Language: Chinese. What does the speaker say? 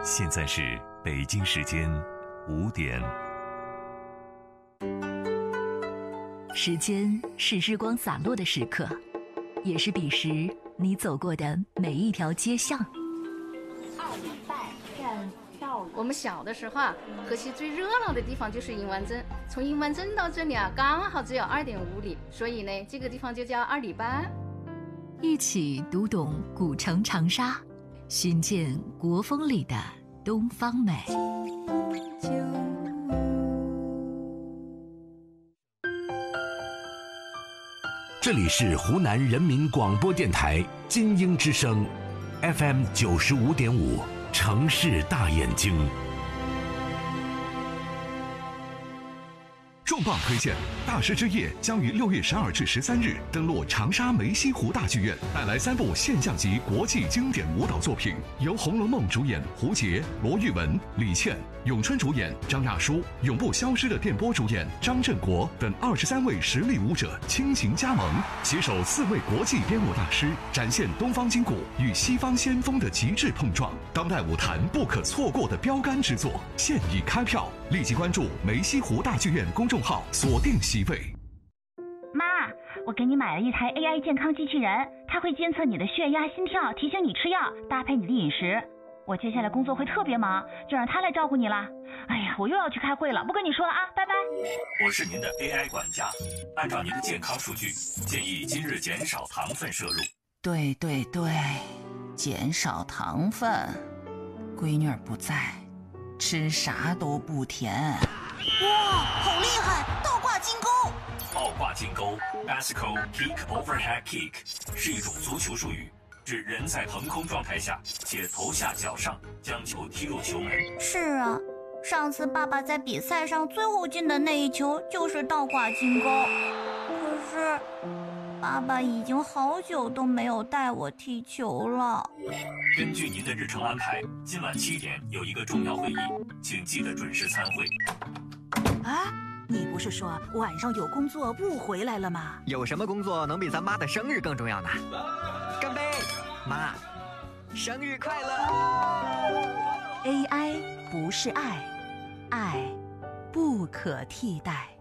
现在是北京时间5点。 时间是日光洒落的时刻，也是彼时你走过的每一条街巷。 2礼拜站到我们小的时候啊，河西最热闹的地方就是银湾镇，从银湾镇到这里啊，刚好只有2.5里，所以呢，这个地方就叫2里半。 一起读懂古城长沙，寻见国风里的东方美。 这里是湖南人民广播电台金鹰之声 FM 95.5城市大眼睛。 重磅推荐，大师之夜将于6月12至13日登陆长沙梅溪湖大剧院，带来3部现象级国际经典舞蹈作品，由《红楼梦》主演胡洁、罗玉文、李倩，咏春主演张亚舒，永不消失的电波主演张振国等23位实力舞者倾情加盟，携手4位国际编舞大师，展现东方筋骨与西方先锋的极致碰撞，当代舞坛不可错过的标杆之作，现已开票，立即关注梅溪湖大剧院公众号，锁定席位。 妈，我给你买了一台 AI 健康机器人，它会监测你的血压、心跳，提醒你吃药，搭配你的饮食。我接下来工作会特别忙，就让它来照顾你了。哎呀，我又要去开会了，不跟你说了啊，拜拜。 我是您的 AI 管家，按照您的健康数据，建议今日减少糖分摄入。 对，减少糖分。闺女儿不在，吃啥都不甜。 哇，好厉害！倒挂金钩。 倒挂金钩 Bicycle Kick Overhead Kick 是一种足球术语，指人在腾空状态下且头下脚上将球踢入球门。 是啊，上次爸爸在比赛上最后进的那一球就是倒挂金钩。可是爸爸已经好久都没有带我踢球了。 根据您的日程安排，今晚7点有一个重要会议，请记得准时参会。 啊，你不是说晚上有工作不回来了吗？ 有什么工作能比咱妈的生日更重要呢？干杯，妈，生日快乐！ AI 不是爱，爱不可替代。